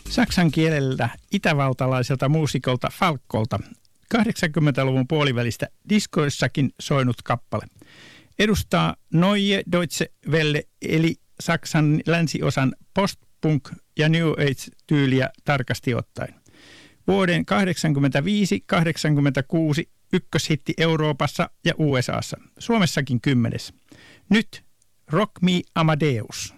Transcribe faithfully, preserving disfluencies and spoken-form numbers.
Saksan kielellä itävaltalaiselta muusikolta Falkolta kahdeksankymmentäluvun puolivälistä diskoissakin soinut kappale. Edustaa Neue Deutsche Welle eli Saksan länsiosan post-punk ja new age-tyyliä tarkasti ottaen. Vuoden kahdeksankymmentäviisi kahdeksankymmentäkuusi ykköshitti Euroopassa ja U S A:ssa. Suomessakin kymmenes. Nyt Rock Me Amadeus.